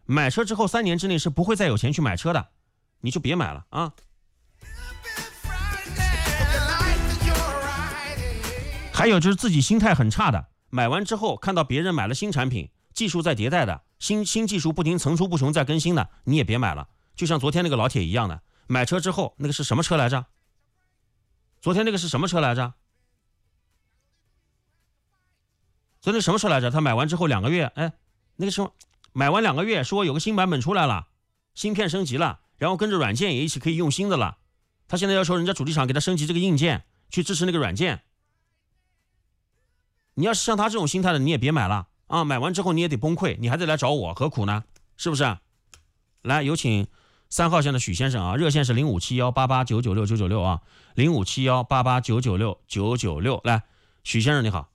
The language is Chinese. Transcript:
买车之后3年之内是不会再有钱去买车的，你就别买了啊。还有就是自己心态很差的，买完之后看到别人买了新产品，技术在迭代的，新技术不停层出不穷在更新的，你也别买了。就像昨天那个老铁一样的，买车之后那个是什么车来着？昨天那个是什么车来着？昨天什么车来着？他买完之后2个月，那个时候买完2个月说有个新版本出来了，芯片升级了，然后跟着软件也一起可以用新的了。他现在要求人家主机厂给他升级这个硬件，去支持那个软件。你要是像他这种心态的，你也别买了啊！买完之后你也得崩溃，你还得来找我，何苦呢？是不是？来，有请3号线的许先生啊，热线是057188996996啊，0571889996，来，许先生你好。